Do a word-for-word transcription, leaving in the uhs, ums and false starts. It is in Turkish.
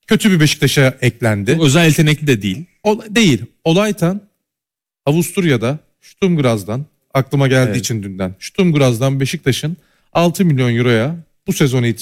kötü bir Beşiktaş'a eklendi. Özel yetenekli de değil. O, değil. Olaytan Avusturya'da Sturm Graz'dan, aklıma geldiği Evet. için dünden, Sturm Graz'dan Beşiktaş'ın altı milyon euroya bu sezon